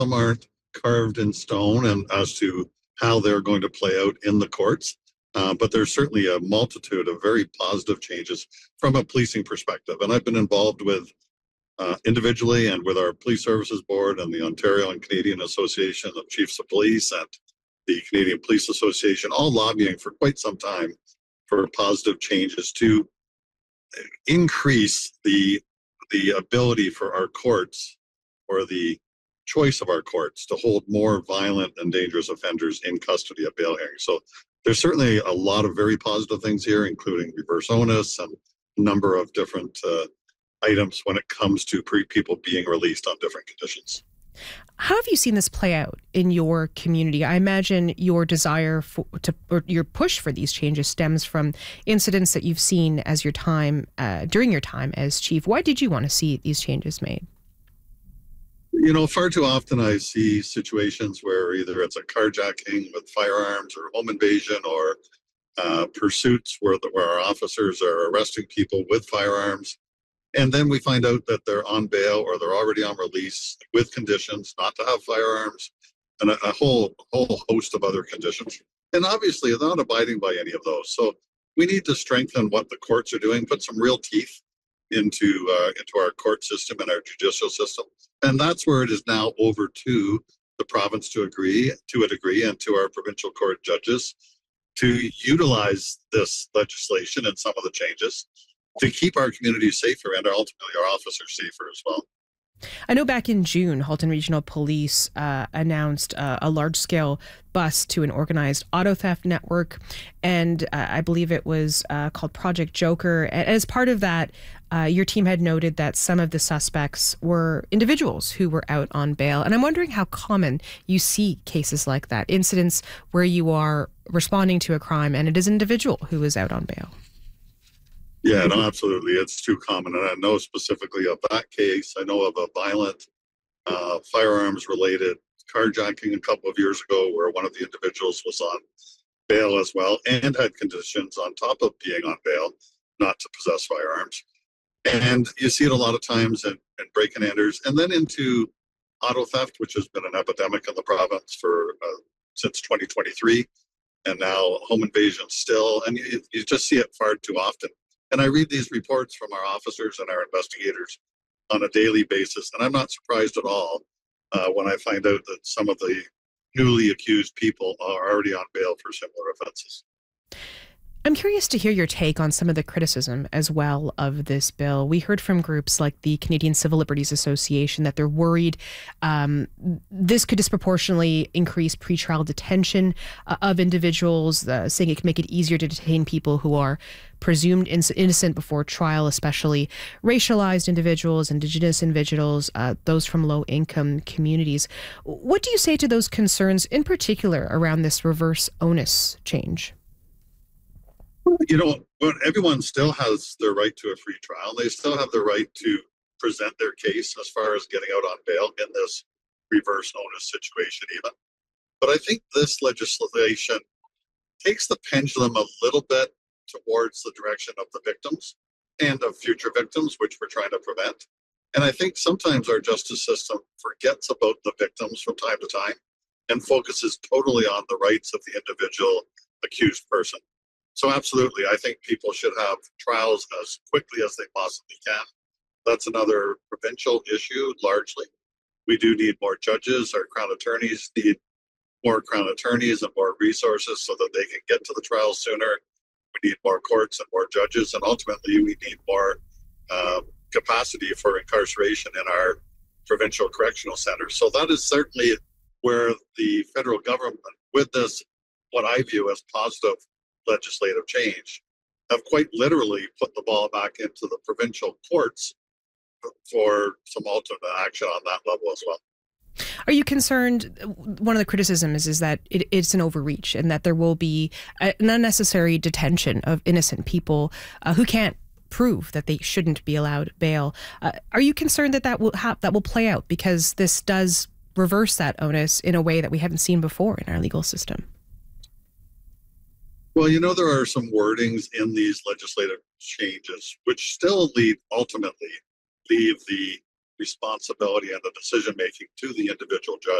Some aren't carved in stone and as to how they're going to play out in the courts. But there's certainly a multitude of very positive changes from a policing perspective. And I've been involved with individually and with our Police Services Board and the Ontario and Canadian Association of Chiefs of Police and the Canadian Police Association, all lobbying for quite some time for positive changes to increase the ability for our courts or the choice of our courts to hold more violent and dangerous offenders in custody at bail hearings. So there's certainly a lot of very positive things here, including reverse onus and a number of different items when it comes to people being released on different conditions. How have you seen this play out in your community? I imagine your desire or your push for these changes stems from incidents that you've seen as your time during your time as chief. Why did you want to see these changes made? You know, far too often I see situations where either it's a carjacking with firearms or home invasion or pursuits where our officers are arresting people with firearms. And then we find out that they're on bail or they're already on release with conditions not to have firearms and a whole host of other conditions. And obviously, they're not abiding by any of those. So we need to strengthen what the courts are doing, put some real teeth into our court system and our judicial system. And that's where it is now over to the province to a degree, and to our provincial court judges to utilize this legislation and some of the changes to keep our communities safer and ultimately our officers safer as well. I know back in June, Halton Regional Police announced a large-scale bust to an organized auto theft network, and I believe it was called Project Joker. And as part of that, your team had noted that some of the suspects were individuals who were out on bail. And I'm wondering how common you see cases like that, incidents where you are responding to a crime and it is an individual who is out on bail. Yeah, no, absolutely. It's too common. And I know specifically of that case. I know of a violent firearms related carjacking a couple of years ago where one of the individuals was on bail as well and had conditions on top of being on bail not to possess firearms. And you see it a lot of times in break and enters and then into auto theft, which has been an epidemic in the province for since 2023. And now home invasion still. And you just see it far too often. And I read these reports from our officers and our investigators on a daily basis. And I'm not surprised at all when I find out that some of the newly accused people are already on bail for similar offenses. I'm curious to hear your take on some of the criticism as well of this bill. We heard from groups like the Canadian Civil Liberties Association that they're worried this could disproportionately increase pretrial detention of individuals, saying it can make it easier to detain people who are presumed innocent before trial, especially racialized individuals, Indigenous individuals, those from low-income communities. What do you say to those concerns, in particular around this reverse onus change? You know, but everyone still has their right to a free trial. They still have the right to present their case as far as getting out on bail in this reverse onus situation even. But I think this legislation takes the pendulum a little bit towards the direction of the victims and of future victims, which we're trying to prevent. And I think sometimes our justice system forgets about the victims from time to time and focuses totally on the rights of the individual accused person. So absolutely, I think people should have trials as quickly as they possibly can. That's another provincial issue, largely. We do need more judges. Our Crown attorneys need more Crown attorneys and more resources so that they can get to the trial sooner. We need more courts and more judges, and ultimately we need more capacity for incarceration in our provincial correctional centers. So that is certainly where the federal government, with this, what I view as positive legislative change, have quite literally put the ball back into the provincial courts for some ultimate action on that level as well. Are you concerned? One of the criticisms is that it's an overreach and that there will be an unnecessary detention of innocent people who can't prove that they shouldn't be allowed bail. Are you concerned that that will play out because this does reverse that onus in a way that we haven't seen before in our legal system? Well, you know, there are some wordings in these legislative changes which still ultimately leave the responsibility and the decision making to the individual judge.